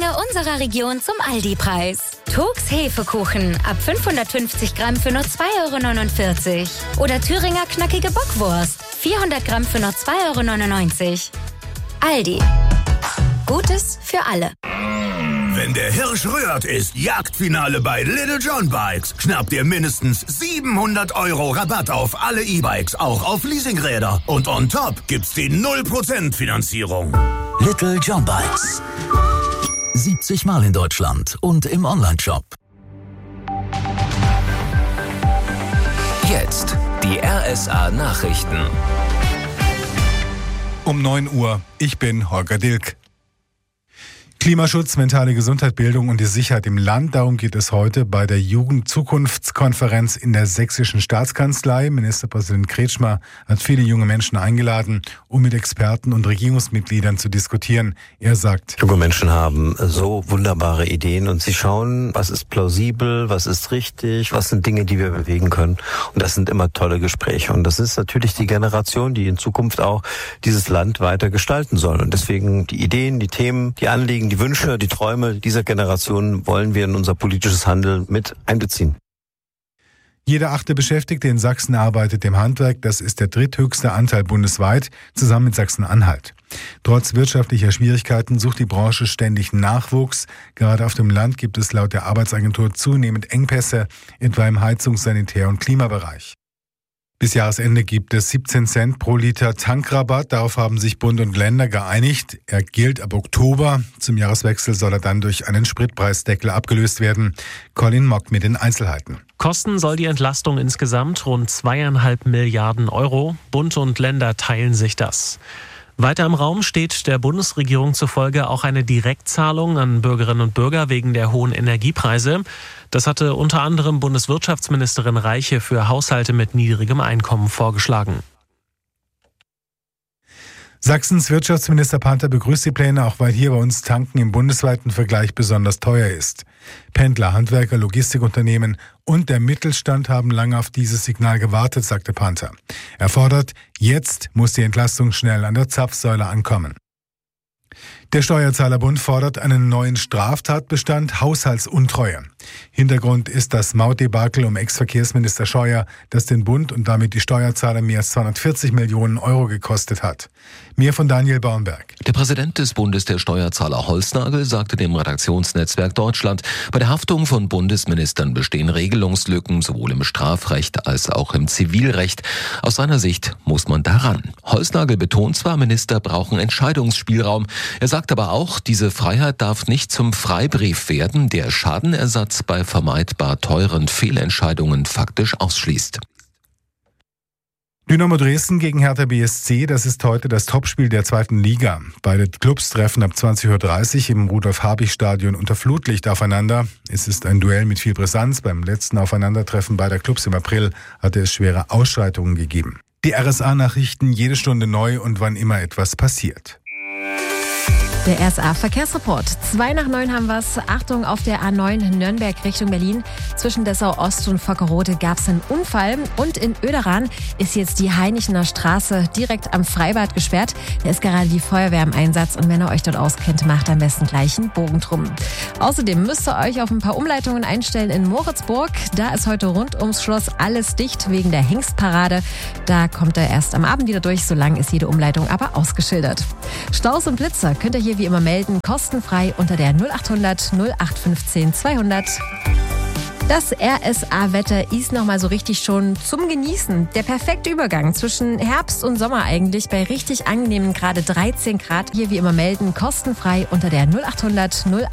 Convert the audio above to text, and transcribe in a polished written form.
Dinge unserer Region zum Aldi-Preis. Turks Hefekuchen ab 550 Gramm für nur 2,49 €. Oder Thüringer knackige Bockwurst, 400 Gramm für nur 2,99 €. Aldi. Gutes für alle. Wenn der Hirsch rührt, ist Jagdfinale bei Little John Bikes. Schnappt ihr mindestens 700 € Rabatt auf alle E-Bikes, auch auf Leasingräder. Und on top gibt's die 0% Finanzierung. Little John Bikes. 70 Mal in Deutschland und im Onlineshop. Jetzt die RSA Nachrichten. Um 9 Uhr. Ich bin Holger Dilk. Klimaschutz, mentale Gesundheit, Bildung und die Sicherheit im Land. Darum geht es heute bei der Jugendzukunftskonferenz in der Sächsischen Staatskanzlei. Ministerpräsident Kretschmer hat viele junge Menschen eingeladen, um mit Experten und Regierungsmitgliedern zu diskutieren. Er sagt: Junge Menschen haben so wunderbare Ideen und sie schauen, was ist plausibel, was ist richtig, was sind Dinge, die wir bewegen können. Und das sind immer tolle Gespräche. Und das ist natürlich die Generation, die in Zukunft auch dieses Land weiter gestalten soll. Und deswegen die Ideen, die Themen, die Anliegen, die Wünsche, die Träume dieser Generation wollen wir in unser politisches Handeln mit einbeziehen. Jeder 8. Beschäftigte in Sachsen arbeitet im Handwerk. Das ist der dritthöchste Anteil bundesweit, zusammen mit Sachsen-Anhalt. Trotz wirtschaftlicher Schwierigkeiten sucht die Branche ständig Nachwuchs. Gerade auf dem Land gibt es laut der Arbeitsagentur zunehmend Engpässe, etwa im Heizungs-, Sanitär- und Klimabereich. Bis Jahresende gibt es 17 Cent pro Liter Tankrabatt. Darauf haben sich Bund und Länder geeinigt. Er gilt ab Oktober. Zum Jahreswechsel soll er dann durch einen Spritpreisdeckel abgelöst werden. Colin Mock mit den Einzelheiten. Kosten soll die Entlastung insgesamt rund 2,5 Milliarden €. Bund und Länder teilen sich das. Weiter im Raum steht der Bundesregierung zufolge auch eine Direktzahlung an Bürgerinnen und Bürger wegen der hohen Energiepreise. Das hatte unter anderem Bundeswirtschaftsministerin Reiche für Haushalte mit niedrigem Einkommen vorgeschlagen. Sachsens Wirtschaftsminister Panther begrüßt die Pläne, auch weil hier bei uns Tanken im bundesweiten Vergleich besonders teuer ist. Pendler, Handwerker, Logistikunternehmen und der Mittelstand haben lange auf dieses Signal gewartet, sagte Panther. Er fordert, jetzt muss die Entlastung schnell an der Zapfsäule ankommen. Der Steuerzahlerbund fordert einen neuen Straftatbestand Haushaltsuntreue. Hintergrund ist das Mautdebakel um Ex-Verkehrsminister Scheuer, das den Bund und damit die Steuerzahler mehr als 240 Millionen € gekostet hat. Mehr von Daniel Baumberg. Der Präsident des Bundes der Steuerzahler Holznagel sagte dem Redaktionsnetzwerk Deutschland, bei der Haftung von Bundesministern bestehen Regelungslücken, sowohl im Strafrecht als auch im Zivilrecht. Aus seiner Sicht muss man daran. Holznagel betont zwar, Minister brauchen Entscheidungsspielraum. Er sagt aber auch, diese Freiheit darf nicht zum Freibrief werden, der Schadenersatz bei vermeidbar teuren Fehlentscheidungen faktisch ausschließt. Dynamo Dresden gegen Hertha BSC, das ist heute das Topspiel der 2. Liga. Beide Clubs treffen ab 20:30 Uhr im Rudolf-Habich-Stadion unter Flutlicht aufeinander. Es ist ein Duell mit viel Brisanz. Beim letzten Aufeinandertreffen beider Clubs im April hatte es schwere Ausschreitungen gegeben. Die RSA-Nachrichten jede Stunde neu und wann immer etwas passiert. Der RSA-Verkehrsreport. 8:02 haben wir es. Achtung, auf der A9 Nürnberg Richtung Berlin. Zwischen Dessau Ost und Vockerode gab es einen Unfall. Und in Oederan ist jetzt die Heinichener Straße direkt am Freibad gesperrt. Da ist gerade die Feuerwehr im Einsatz. Und wenn ihr euch dort auskennt, macht am besten gleich einen Bogen drum. Außerdem müsst ihr euch auf ein paar Umleitungen einstellen in Moritzburg. Da ist heute rund ums Schloss alles dicht wegen der Hengstparade. Da kommt er erst am Abend wieder durch. So lang ist jede Umleitung aber ausgeschildert. Staus und Blitzer könnt ihr hier wie immer melden, kostenfrei unter der 0800 0815 200. Das RSA-Wetter ist nochmal so richtig schon zum Genießen. Der perfekte Übergang zwischen Herbst und Sommer eigentlich bei richtig angenehmen gerade 13 Grad. Hier wie immer melden, kostenfrei unter der 0800